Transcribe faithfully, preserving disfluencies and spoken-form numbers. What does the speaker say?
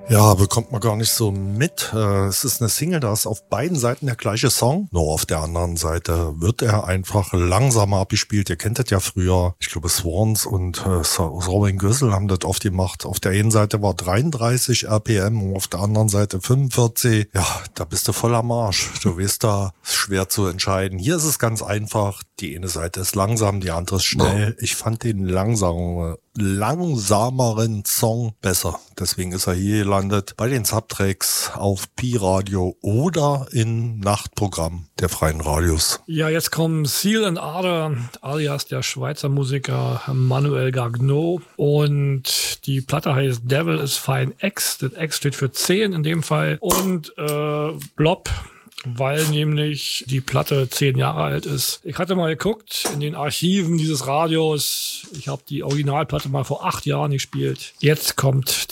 Ja, bekommt man gar nicht so mit. Äh, Es ist eine Single, da ist auf beiden Seiten der gleiche Song. Nur auf der anderen Seite wird er einfach langsamer abgespielt. Ihr kennt das ja früher. Ich glaube, Swans und äh, Robin Gössel haben das oft gemacht. Auf der einen Seite war dreiunddreißig R P M und auf der anderen Seite fünfundvierzig. Ja, da bist du voll am Arsch. Du weißt da, ist schwer zu entscheiden. Hier ist es ganz einfach. Die eine Seite ist langsam, die andere ist schnell. Ich fand den langsamen, langsameren Song besser. Deswegen ist er hier gelandet bei den Subtracks auf Pi Radio oder in Nachtprogramm der Freien Radios. Ja, jetzt kommen Seal and Ardor, alias der Schweizer Musiker Manuel Gagnon. Und die Platte heißt Devil is Fine X. Das X steht für zehn in dem Fall. Und äh, Blob, weil nämlich die Platte zehn Jahre alt ist. Ich hatte mal geguckt in den Archiven dieses Radios. Ich habe die Originalplatte mal vor acht Jahren gespielt. Jetzt kommt